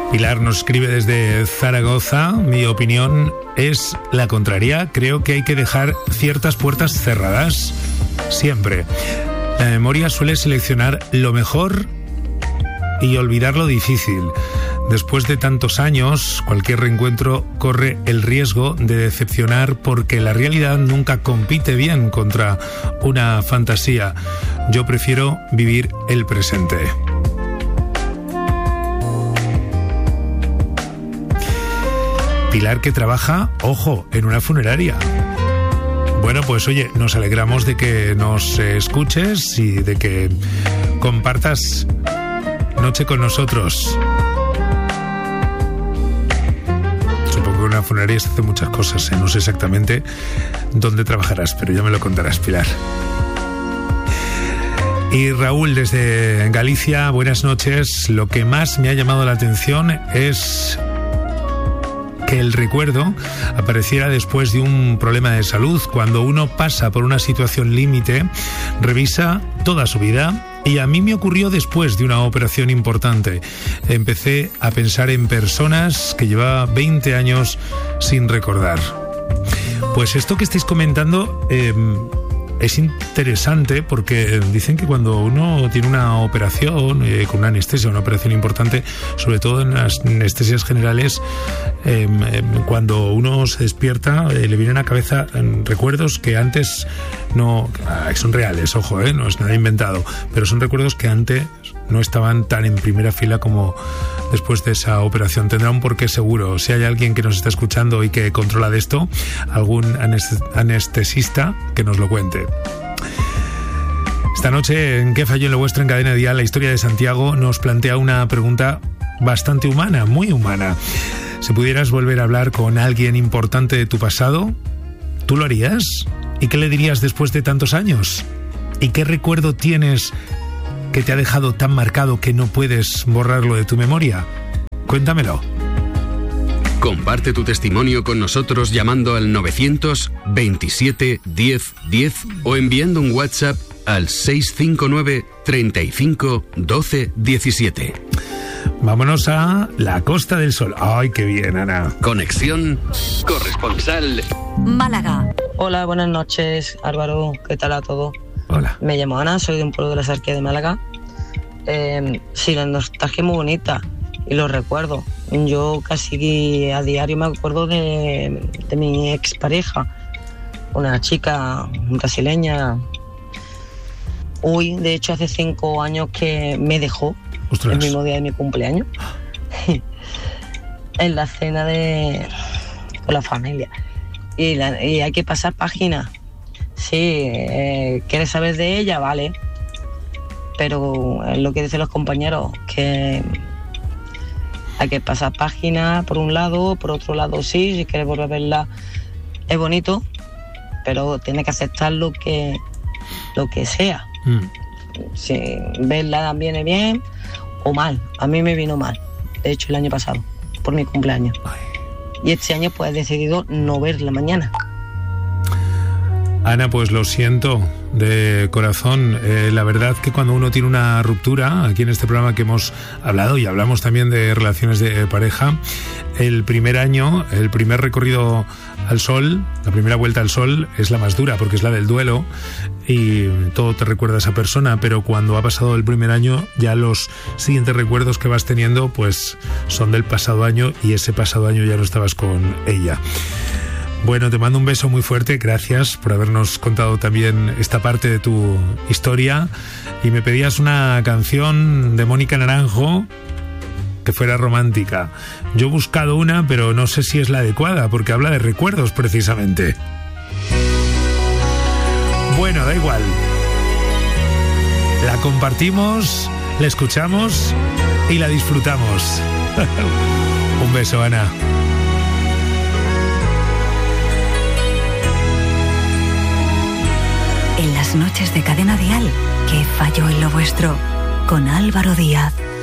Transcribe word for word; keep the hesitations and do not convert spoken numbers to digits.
Pilar nos escribe desde Zaragoza. Mi opinión es la contraria. Creo que hay que dejar ciertas puertas cerradas. Siempre. La memoria suele seleccionar lo mejor y olvidar lo difícil. Después de tantos años, cualquier reencuentro corre el riesgo de decepcionar porque la realidad nunca compite bien contra una fantasía. Yo prefiero vivir el presente. Pilar, que trabaja, ojo, en una funeraria. Bueno, pues oye, nos alegramos de que nos escuches y de que compartas noche con nosotros. Supongo que en una funeraria se hacen muchas cosas, ¿eh? No sé exactamente dónde trabajarás, pero ya me lo contarás, Pilar. Y Raúl, desde Galicia, buenas noches. Lo que más me ha llamado la atención es que el recuerdo apareciera después de un problema de salud. Cuando uno pasa por una situación límite, revisa toda su vida. Y a mí me ocurrió después de una operación importante. Empecé a pensar en personas que llevaba veinte años sin recordar. Pues esto que estáis comentando eh, es interesante porque dicen que cuando uno tiene una operación, eh, con una anestesia, una operación importante, sobre todo en las anestesias generales, eh, eh, cuando uno se despierta, eh, le vienen a la cabeza eh, recuerdos que antes no, ah, son reales, ojo, eh, no es nada inventado, pero son recuerdos que antes no estaban tan en primera fila como después de esa operación. Tendrá un porqué seguro. Si hay alguien que nos está escuchando y que controla de esto, algún anestesista, que nos lo cuente. Esta noche, en ¿Qué falló en lo vuestro? En Cadena Dial, la historia de Santiago nos plantea una pregunta bastante humana, muy humana. Si pudieras volver a hablar con alguien importante de tu pasado, ¿tú lo harías? ¿Y qué le dirías después de tantos años? ¿Y qué recuerdo tienes que te ha dejado tan marcado que no puedes borrarlo de tu memoria? Cuéntamelo. Comparte tu testimonio con nosotros llamando al novecientos veintisiete diez diez o enviando un WhatsApp al seis cinco nueve treinta y cinco doce diecisiete. Vámonos a la Costa del Sol. ¡Ay, qué bien, Ana! Conexión corresponsal Málaga. Hola, buenas noches, Álvaro. ¿Qué tal a todos? Hola. Me llamo Ana, soy de un pueblo de la Sarquía de Málaga. Eh, sí, la nostalgia es muy bonita y lo recuerdo. Yo casi a diario me acuerdo de, de mi expareja, una chica brasileña. Hoy, de hecho, hace cinco años que me dejó. ¡Ostras! El mismo día de mi cumpleaños. En la cena de con la familia. Y, la, y hay que pasar página. Sí, eh, ¿quieres saber de ella? Vale. Pero es lo que dicen los compañeros, que hay que pasar página por un lado, por otro lado sí, si quieres volver a verla es bonito, pero tienes que aceptar lo que, lo que sea. Mm. Si verla viene bien o mal. A mí me vino mal, de hecho el año pasado, por mi cumpleaños. Ay. Y este año pues he decidido no verla mañana. Ana, pues lo siento de corazón. Eh, la verdad que cuando uno tiene una ruptura, aquí en este programa que hemos hablado y hablamos también de relaciones de pareja, el primer año, el primer recorrido al sol, la primera vuelta al sol es la más dura porque es la del duelo y todo te recuerda a esa persona, pero cuando ha pasado el primer año ya los siguientes recuerdos que vas teniendo pues son del pasado año y ese pasado año ya no estabas con ella. Bueno, te mando un beso muy fuerte, gracias por habernos contado también esta parte de tu historia. Y me pedías una canción de Mónica Naranjo que fuera romántica. Yo he buscado una, pero no sé si es la adecuada, porque habla de recuerdos precisamente. Bueno, da igual. La compartimos, la escuchamos y la disfrutamos. Un beso, Ana. En las noches de Cadena Dial, ¿qué falló en lo vuestro? Con Álvaro Díaz.